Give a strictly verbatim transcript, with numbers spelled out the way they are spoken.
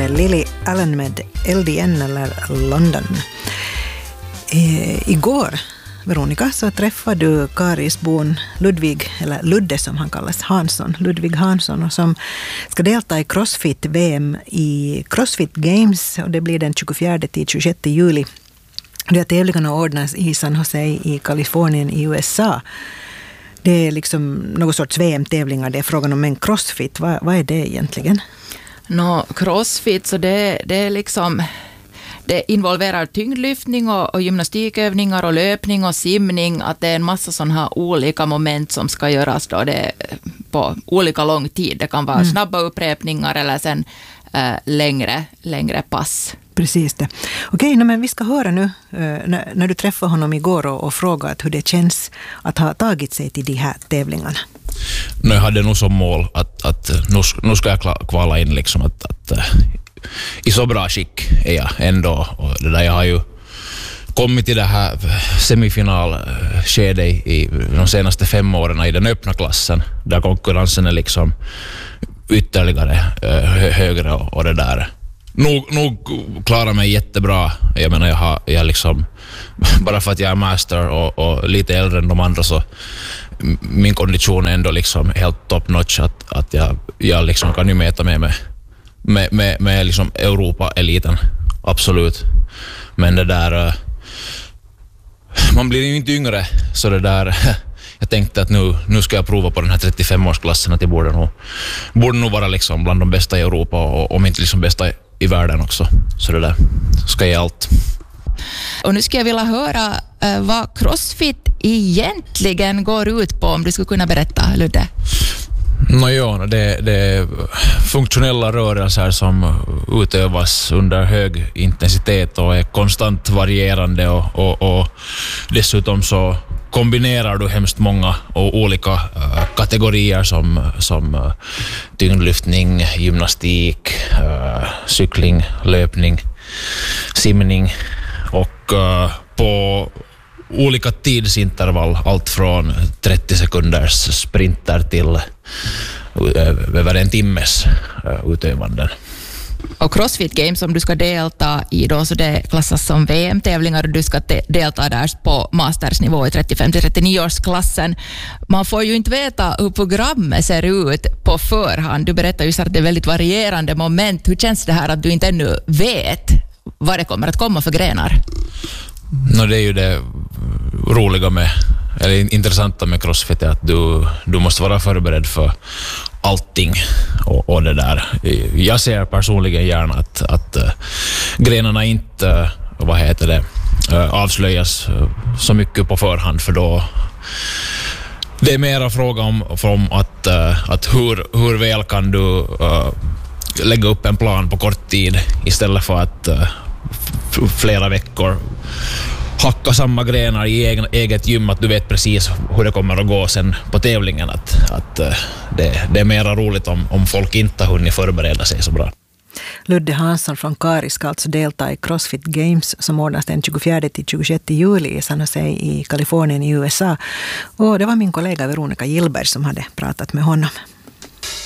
med Lily Allen med L D N eller London. E, igår, Veronica, så träffade du Karisbon Ludvig, eller Ludde som han kallas, Hansson, Ludvig Hansson, och som ska delta i CrossFit-V M i CrossFit Games, och det blir den tjugofjärde till tjugosjätte juli. De här tävlingarna ordnas i San Jose i Kalifornien i U S A. Det är liksom någon sorts V M-tävlingar, det är frågan om en CrossFit. Vad, vad är det egentligen? No, CrossFit, så det, det är liksom... Det involverar tyngdlyftning och, och gymnastikövningar och löpning och simning. Att det är en massa sådana här olika moment som ska göras då det på olika lång tid. Det kan vara mm. snabba upprepningar eller sen äh, längre, längre pass. Precis det. Okej, no, men vi ska höra nu äh, när, när du träffade honom igår och, och frågat hur det känns att ha tagit sig till de här tävlingarna. No, jag hade nog som mål att, att nu, nu ska jag kvala in liksom att, att i så bra skick är jag ändå. Och det där, jag har ju kommit till det här semifinalskedet i de senaste fem åren i den öppna klassen där konkurrensen är liksom ytterligare hö- högre och, och det där. Nog, nog klarar mig jättebra. Jag menar, jag har jag liksom bara för att jag är master och, och lite äldre än de andra, så min kondition är ändå liksom helt top notch att, att jag, jag liksom kan ju mäta med mig med, med, med liksom Europa-eliten, absolut. Men det där, man blir ju inte yngre, så det där, jag tänkte att nu, nu ska jag prova på den här trettiofem-årsklassen, att jag borde nog, borde nog vara liksom bland de bästa i Europa och om inte liksom bästa i världen också. Så det där ska jag ge allt. Och nu ska jag vilja höra uh, vad CrossFit egentligen går ut på, om du skulle kunna berätta, Ludde. No, ja, det, det är funktionella rörelser som utövas under hög intensitet och är konstant varierande och, och, och dessutom så kombinerar du hemskt många och olika uh, kategorier som, som uh, tyngdlyftning, gymnastik, uh, cykling, löpning, simning och uh, på olika tidsintervall, allt från trettio sekunders sprinter till uh, över en timmes uh, utövanden. Och CrossFit Games som du ska delta i då, så det klassas som V M-tävlingar och du ska te- delta där på mastersnivå i trettiofem till trettionio årsklassen. Man får ju inte veta hur programmet ser ut på förhand. Du berättar ju så att det är väldigt varierande moment. Hur känns det här att du inte ännu vet vad det kommer att komma för grenar? No, det är ju det roliga med, eller intressanta med CrossFit, är att du, du måste vara förberedd för allting och, och det där. Jag ser personligen gärna att, att uh, grenarna inte, uh, vad heter det, uh, avslöjas uh, så mycket på förhand, för då det är mera fråga om, om att, uh, att hur, hur väl kan du uh, lägga upp en plan på kort tid istället för att uh, f- flera veckor hacka samma grenar i egen, eget gym, att du vet precis hur det kommer att gå sen på tävlingen. Att, att det, det är mera roligt om, om folk inte har hunnit förbereda sig så bra. Ludde Hansson från Karis ska alltså delta i CrossFit Games som ordnas den tjugofjärde till tjugosjätte juli i San Jose i Kalifornien i U S A. Och det var min kollega Veronica Gillberg som hade pratat med honom.